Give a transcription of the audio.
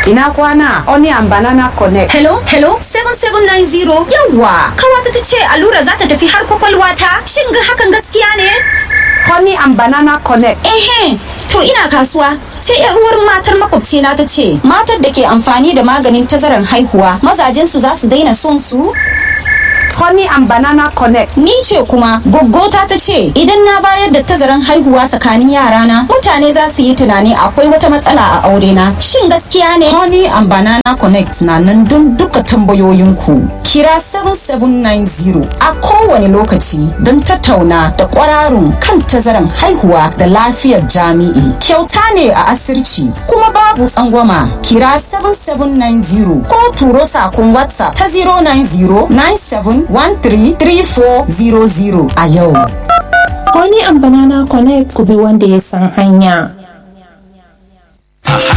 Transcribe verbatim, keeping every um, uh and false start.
ina kwana Honey and Banana Connect. Hello, hello, seven seven nine zero. Yawwa, kawata ta ce allura za ta tafi har kwakwalwa ta. Shin ga hakan gaskiya ne? Honey and Banana Connect. Ehe, to ina kasuwa. Sai yar uwar matar makwabcina ta ce, matar da ke amfani da maganin tazaran haihuwa, mazajensu za su daina son su? Honey and Banana Connect. Ni ce kuma goggota ta ce idan na bayar da tazaran haihuwa tsakanin yarana mutane za su yi tunani akwai wata matsala a aure na. Shin gaskiya ne? Honey and Banana Connect na nan don duka tambayoyinku. Kira seven seven nine zero a kowane lokaci don tattauna da kwararun kan tazaran haihuwa da lafiyar jami'i. Kyauta ne a asirci kuma babu tsangwama. Kira seven seven nine zero ko turo sakon WhatsApp ta zero nine zero nine seven one three three four zero zero a yau. Honey and Banana Connect, ku bi wanda ya san hanya.